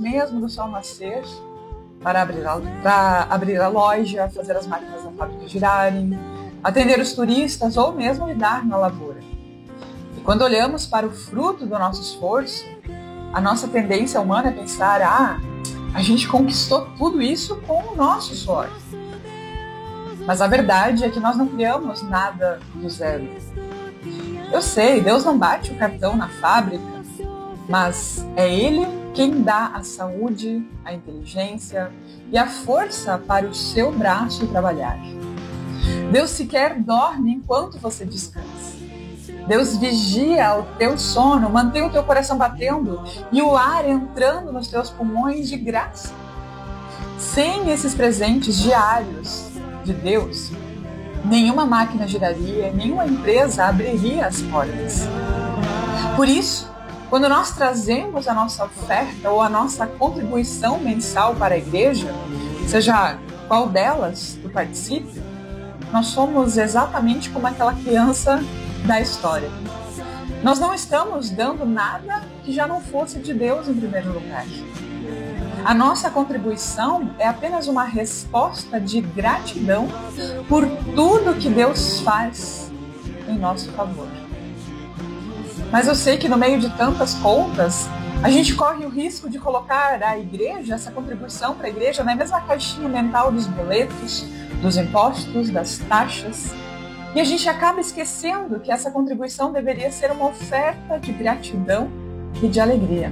mesmo do sol nascer para abrir a loja, fazer as máquinas da fábrica girarem, atender os turistas ou mesmo lidar na lavoura. E quando olhamos para o fruto do nosso esforço, a nossa tendência humana é pensar: a gente conquistou tudo isso com o nosso suor. Mas a verdade é que nós não criamos nada do zero. Eu sei, Deus não bate o cartão na fábrica, mas é Ele quem dá a saúde, a inteligência e a força para o seu braço trabalhar. Deus sequer dorme enquanto você descansa. Deus vigia o teu sono, mantém o teu coração batendo e o ar entrando nos teus pulmões de graça. Sem esses presentes diários de Deus, nenhuma máquina giraria, nenhuma empresa abriria as portas. Por isso, quando nós trazemos a nossa oferta ou a nossa contribuição mensal para a igreja, seja qual delas tu participe, nós somos exatamente como aquela criança da história. Nós não estamos dando nada que já não fosse de Deus em primeiro lugar. A nossa contribuição é apenas uma resposta de gratidão por tudo que Deus faz em nosso favor. Mas eu sei que no meio de tantas contas, a gente corre o risco de colocar a igreja, essa contribuição para a igreja, na mesma caixinha mental dos boletos, dos impostos, das taxas. E a gente acaba esquecendo que essa contribuição deveria ser uma oferta de gratidão e de alegria.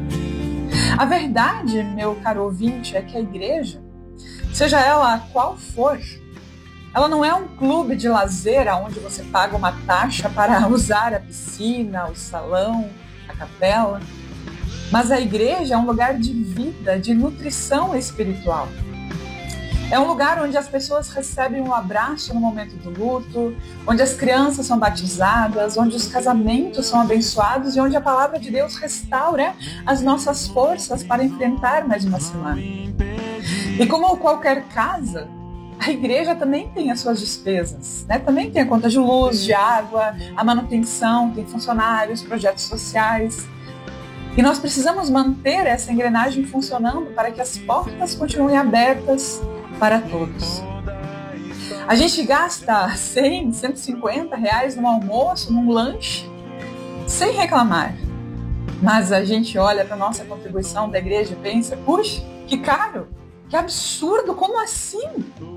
A verdade, meu caro ouvinte, é que a igreja, seja ela qual for, ela não é um clube de lazer onde você paga uma taxa para usar a piscina, o salão, a capela. Mas a igreja é um lugar de vida, de nutrição espiritual. É um lugar onde as pessoas recebem um abraço no momento do luto, onde as crianças são batizadas, onde os casamentos são abençoados e onde a palavra de Deus restaura as nossas forças para enfrentar mais uma semana. E como qualquer casa, a igreja também tem as suas despesas, né? Também tem a conta de luz, de água, a manutenção, tem funcionários, projetos sociais. E nós precisamos manter essa engrenagem funcionando para que as portas continuem abertas para todos. A gente gasta 100, 150 reais num almoço, num lanche, sem reclamar. Mas a gente olha para a nossa contribuição da igreja e pensa: puxa, que caro, que absurdo, como assim?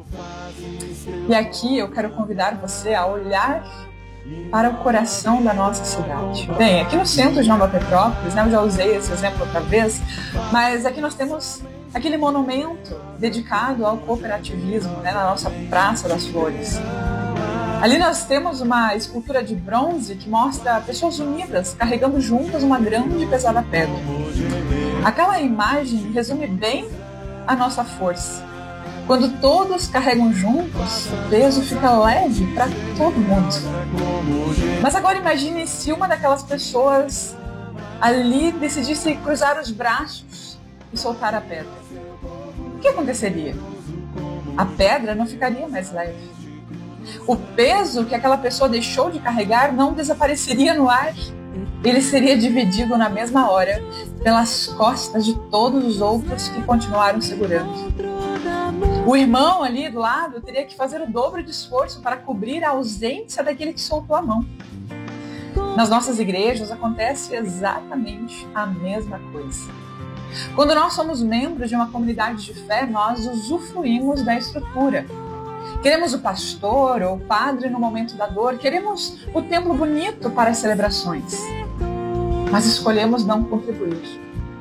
E aqui eu quero convidar você a olhar para o coração da nossa cidade. Bem, aqui no centro de Nova Petrópolis, né, eu já usei esse exemplo outra vez, mas aqui nós temos aquele monumento dedicado ao cooperativismo, né, na nossa Praça das Flores. Ali nós temos uma escultura de bronze que mostra pessoas unidas, carregando juntas uma grande e pesada pedra. Aquela imagem resume bem a nossa força. Quando todos carregam juntos, o peso fica leve para todo mundo. Mas agora imagine se uma daquelas pessoas ali decidisse cruzar os braços e soltar a pedra. O que aconteceria? A pedra não ficaria mais leve. O peso que aquela pessoa deixou de carregar não desapareceria no ar. Ele seria dividido na mesma hora pelas costas de todos os outros que continuaram segurando. O irmão ali do lado teria que fazer o dobro de esforço para cobrir a ausência daquele que soltou a mão. Nas nossas igrejas acontece exatamente a mesma coisa. Quando nós somos membros de uma comunidade de fé, nós usufruímos da estrutura. Queremos o pastor ou o padre no momento da dor, queremos o templo bonito para as celebrações, mas escolhemos não contribuir.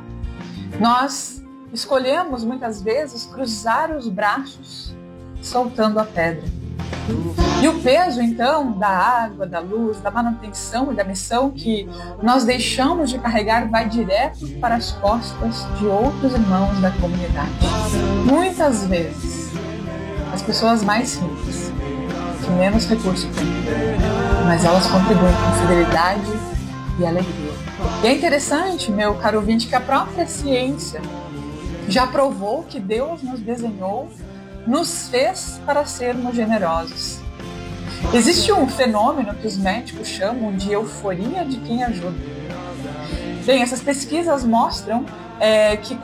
Nós escolhemos muitas vezes cruzar os braços, soltando a pedra. E o peso então da água, da luz, da manutenção e da missão que nós deixamos de carregar vai direto para as costas de outros irmãos da comunidade. Muitas vezes as pessoas mais simples, que menos recursos têm, mas elas contribuem com fidelidade e alegria. E é interessante, meu caro ouvinte, que a própria ciência já provou que Deus nos desenhou, nos fez para sermos generosos. Existe um fenômeno que os médicos chamam de euforia de quem ajuda. Bem, essas pesquisas mostram que